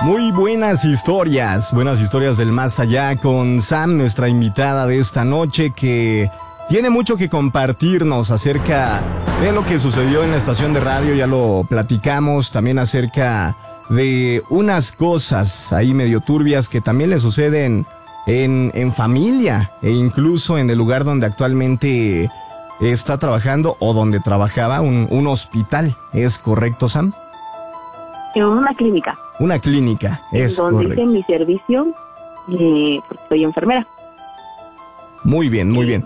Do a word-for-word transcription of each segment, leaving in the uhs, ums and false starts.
Muy buenas historias, buenas historias del más allá con Sam, nuestra invitada de esta noche, que tiene mucho que compartirnos acerca de lo que sucedió en la estación de radio. Ya lo platicamos, también acerca de unas cosas ahí medio turbias que también le suceden en, en familia e incluso en el lugar donde actualmente está trabajando o donde trabajaba, un, un hospital. ¿Es correcto, Sam? En una clínica. Una clínica, es donde correcto. hice mi servicio, eh, porque soy enfermera. Muy bien, muy bien.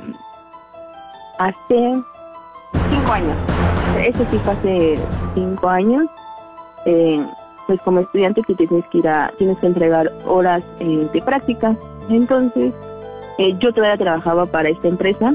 Hace cinco años. Eso sí fue hace cinco años. Eh, pues como estudiante tú tienes que ir a, tienes que entregar horas eh, de práctica. Entonces, eh, yo todavía trabajaba para esta empresa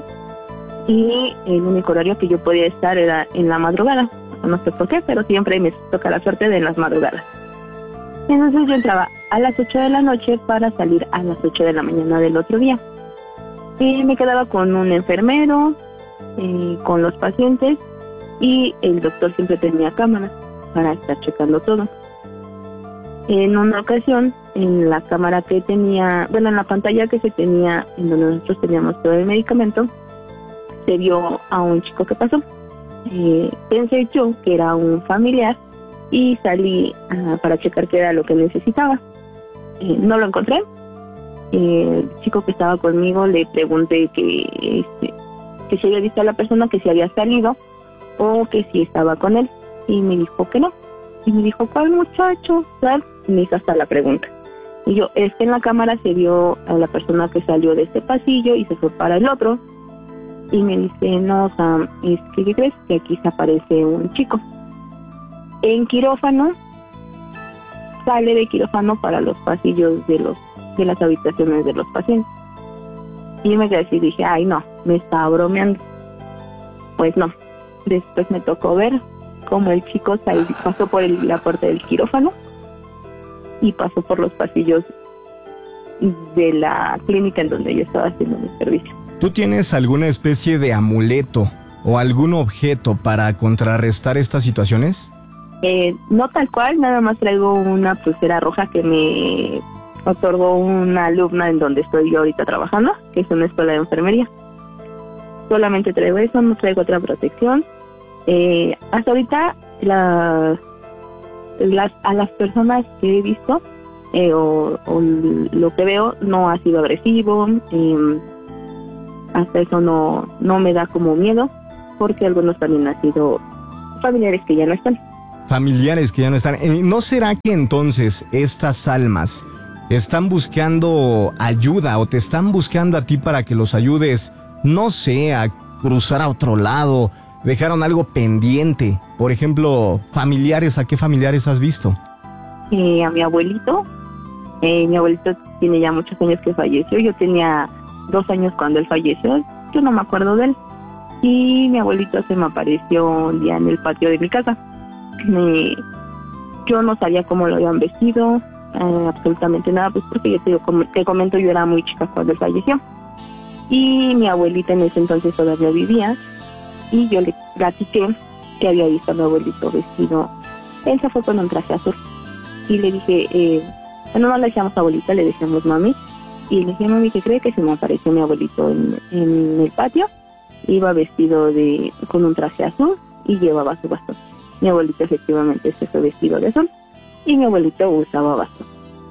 y el único horario que yo podía estar era en la madrugada. No sé por qué, pero siempre me toca la suerte de en las madrugadas. Entonces yo entraba a las ocho de la noche para salir a las ocho de la mañana del otro día. Y me quedaba con un enfermero, eh, con los pacientes, y el doctor siempre tenía cámara para estar checando todo. En una ocasión, en la cámara que tenía, bueno, en la pantalla que se tenía, en donde nosotros teníamos todo el medicamento, se vio a un chico que pasó. Eh, pensé yo que era un familiar y salí uh, para checar qué era lo que necesitaba. Eh, no lo encontré. Eh, el chico que estaba conmigo le pregunté que, este, que si había visto a la persona, que si había salido o que si estaba con él, y me dijo que no. Y me dijo, ¿cuál muchacho? ¿Sabes? Y me hizo hasta la pregunta. Y yo, es que en la cámara se vio a la persona que salió de este pasillo y se fue para el otro. Y me dice, no, Sam, es que, ¿qué crees? Que aquí se aparece un chico. En quirófano, sale de quirófano para los pasillos de los de las habitaciones de los pacientes. Y yo me quedé así y dije, ay, no, me estaba bromeando. Pues no. Después me tocó ver cómo el chico salió, pasó por el, la puerta del quirófano y pasó por los pasillos de la clínica en donde yo estaba haciendo mi servicio. ¿Tú tienes alguna especie de amuleto o algún objeto para contrarrestar estas situaciones? Eh, no tal cual, nada más traigo una pulsera roja que me otorgó una alumna en donde estoy yo ahorita trabajando, que es una escuela de enfermería. Solamente traigo eso, no traigo otra protección. Eh, hasta ahorita la, las, a las personas que he visto eh, o, o lo que veo no ha sido agresivo. Eh, hasta eso no, no me da como miedo, porque algunos también han sido familiares que ya no están. Familiares que ya no están. ¿No será que entonces estas almas están buscando ayuda o te están buscando a ti para que los ayudes, no sé, a cruzar a otro lado? ¿Dejaron algo pendiente? Por ejemplo, familiares, ¿a qué familiares has visto? Eh, a mi abuelito. Eh, mi abuelito tiene ya muchos años que falleció. Yo tenía dos años cuando él falleció. Yo no me acuerdo de él. Y mi abuelito se me apareció un día en el patio de mi casa. Me, yo no sabía cómo lo habían vestido, eh, absolutamente nada, pues porque yo te, digo, como te comento, yo era muy chica cuando él falleció. Y mi abuelita en ese entonces todavía vivía, y yo le platiqué que había visto a mi abuelito vestido. Él se fue con un traje azul. Y le dije, eh, bueno, no le decíamos abuelita, le decíamos mami. Y le dije, mami, ¿qué cree? Que se me apareció mi abuelito en, en el patio. Iba vestido de con un traje azul y llevaba su bastón. Mi abuelito efectivamente se fue vestido de azul y mi abuelito usaba bastón.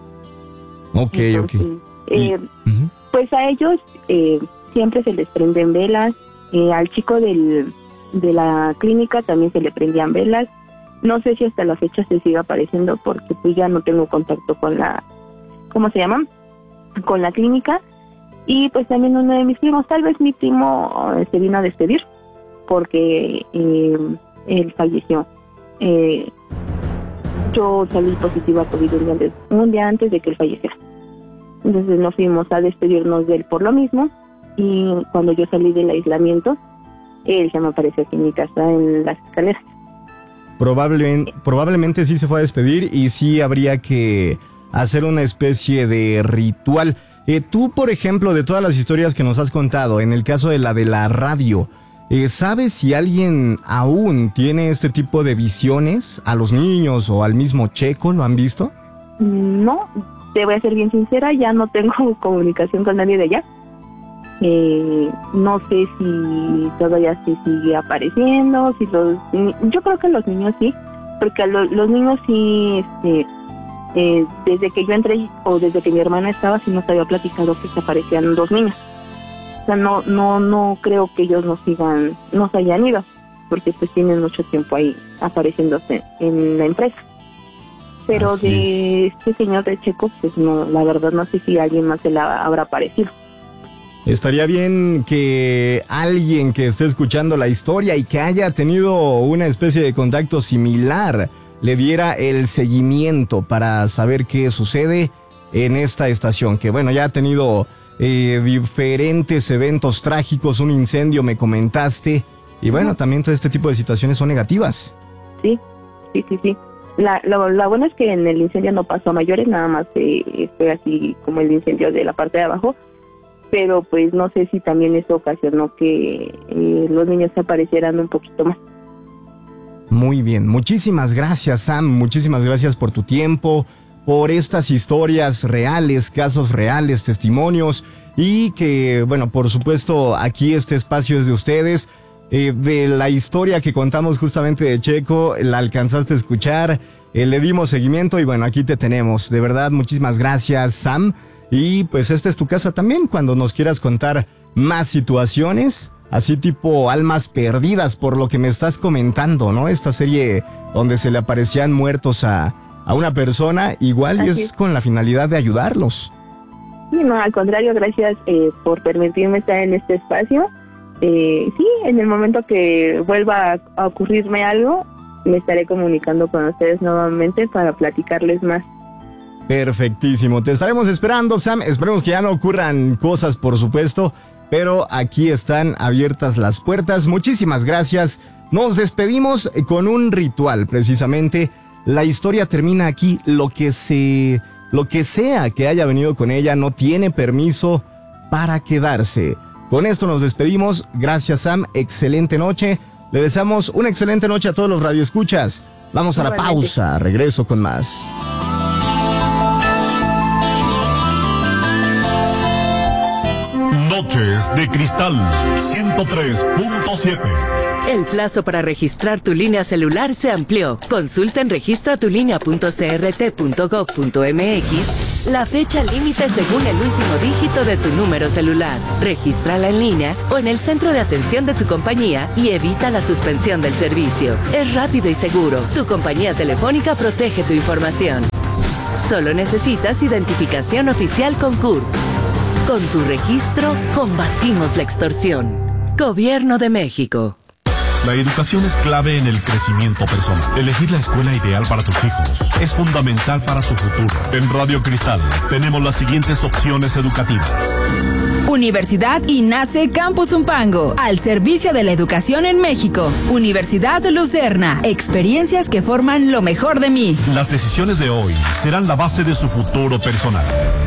Ok, Entonces, ok. Eh, uh-huh. Pues a ellos eh, siempre se les prenden velas. Eh, al chico del, de la clínica también se le prendían velas. No sé si hasta la fecha se sigue apareciendo porque pues ya no tengo contacto con la, ¿cómo se llama? Con la clínica. Y pues también uno de mis primos, tal vez mi primo eh, se vino a despedir porque eh, él falleció. Eh, yo salí positiva a COVID un día, antes, un día antes de que él falleciera. Entonces nos fuimos a despedirnos de él por lo mismo. Y cuando yo salí del aislamiento, él se me apareció aquí en mi casa en las escaleras. Probablemente, probablemente sí se fue a despedir y sí habría que hacer una especie de ritual. Eh, tú, por ejemplo, de todas las historias que nos has contado, en el caso de la de la radio, eh, ¿sabes si alguien aún tiene este tipo de visiones? ¿A los niños o al mismo Checo lo han visto? No, te voy a ser bien sincera, ya no tengo comunicación con nadie de allá. Eh, no sé si todavía se sigue apareciendo, si los, yo creo que los niños sí, porque los, los niños sí, este, eh, desde que yo entré o desde que mi hermana estaba, sí nos había platicado que se aparecían dos niños. O sea, no, no, no creo que ellos nos sigan, nos hayan ido, porque pues tienen mucho tiempo ahí apareciéndose en la empresa. Pero Así de es. este señor de Checo, pues no, la verdad no sé si alguien más se la habrá aparecido. Estaría bien que alguien que esté escuchando la historia y que haya tenido una especie de contacto similar le diera el seguimiento para saber qué sucede en esta estación, que bueno, ya ha tenido eh, diferentes eventos trágicos, un incendio me comentaste, y bueno, también todo este tipo de situaciones son negativas. Sí, sí, sí, sí. La, la, la buena es que en el incendio no pasó a mayores, nada más eh, fue así como el incendio de la parte de abajo, pero pues no sé si también eso ocasionó que eh, los niños se aparecieran un poquito más. Muy bien, muchísimas gracias, Sam, muchísimas gracias por tu tiempo, por estas historias reales, casos reales, testimonios, y que, bueno, por supuesto, aquí este espacio es de ustedes. Eh, de la historia que contamos justamente de Checo, la alcanzaste a escuchar, eh, le dimos seguimiento y bueno, aquí te tenemos. De verdad, muchísimas gracias, Sam. Y pues esta es tu casa también, cuando nos quieras contar más situaciones, así tipo almas perdidas, por lo que me estás comentando, ¿no? Esta serie donde se le aparecían muertos a, a una persona, igual y es, es con la finalidad de ayudarlos. Sí, no, al contrario, gracias eh, por permitirme estar en este espacio. Eh, sí, en el momento que vuelva a, a ocurrirme algo, me estaré comunicando con ustedes nuevamente para platicarles más. Perfectísimo, te estaremos esperando, Sam. Esperemos que ya no ocurran cosas, por supuesto, pero aquí están abiertas las puertas. Muchísimas gracias. Nos despedimos con un ritual, precisamente. La historia termina aquí. Lo que se, lo que sea que haya venido con ella no tiene permiso para quedarse. Con esto nos despedimos. Gracias, Sam. Excelente noche. Le deseamos una excelente noche a todos los radioescuchas. Vamos a la pausa. Regreso con más. Noches de Cristal ciento tres punto siete. El plazo para registrar tu línea celular se amplió. Consulta en registra tu línea punto c r t punto gov punto m x la fecha límite según el último dígito de tu número celular. Regístrala en línea o en el centro de atención de tu compañía y evita la suspensión del servicio. Es rápido y seguro. Tu compañía telefónica protege tu información. Solo necesitas identificación oficial con C U R P. Con tu registro, combatimos la extorsión. Gobierno de México. La educación es clave en el crecimiento personal. Elegir la escuela ideal para tus hijos es fundamental para su futuro. En Radio Cristal tenemos las siguientes opciones educativas. Universidad INACE Campus Zumpango, al servicio de la educación en México. Universidad Lucerna, experiencias que forman lo mejor de mí. Las decisiones de hoy serán la base de su futuro personal.